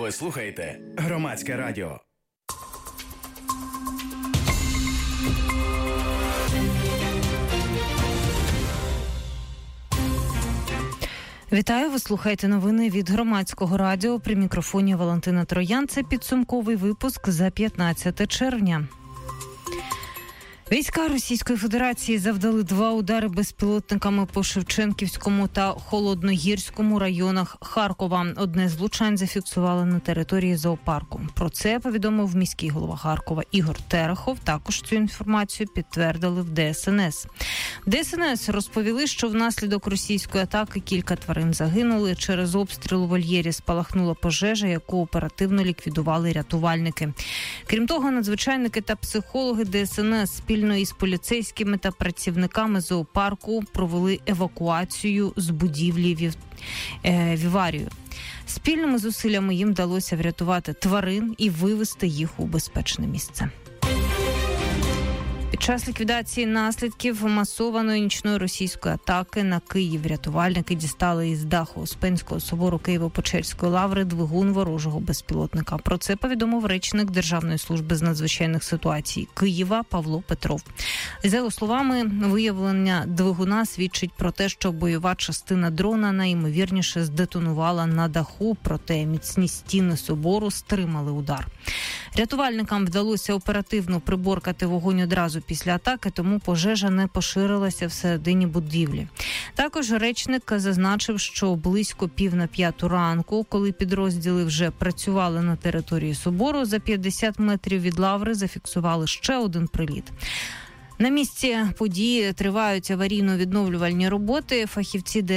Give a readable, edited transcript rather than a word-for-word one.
Ви слухаєте Громадське радіо. Вітаю, ви слухаєте новини від Громадського радіо. При мікрофоні Валентина Троян. Це підсумковий випуск за 15 червня. Війська Російської Федерації завдали 2 удари безпілотниками по Шевченківському та Холодногірському районах Харкова. Одне з влучань зафіксували на території зоопарку. Про це повідомив міський голова Харкова Ігор Терехов. Також цю інформацію підтвердили в ДСНС. В ДСНС розповіли, що внаслідок російської атаки кілька тварин загинули. Через обстріл у вольєрі спалахнула пожежа, яку оперативно ліквідували рятувальники. Крім того, надзвичайники та психологи ДСНС спільно із поліцейськими та працівниками зоопарку провели евакуацію з будівлі віварію. Спільними зусиллями їм вдалося врятувати тварин і вивезти їх у безпечне місце. Під час ліквідації наслідків масованої нічної російської атаки на Київ рятувальники дістали із даху Успенського собору Києво-Печерської лаври двигун ворожого безпілотника. Про це повідомив речник Державної служби з надзвичайних ситуацій Києва Павло Петров. За його словами, виявлення двигуна свідчить про те, що бойова частина дрона найімовірніше здетонувала на даху, проте міцні стіни собору стримали удар. Рятувальникам вдалося оперативно приборкати вогонь одразу після атаки, тому пожежа не поширилася всередині будівлі. Також речник зазначив, що близько 4:45 ранку, коли підрозділи вже працювали на території собору, за 50 метрів від лаври зафіксували ще один приліт. На місці події тривають аварійно-відновлювальні роботи. Фахівці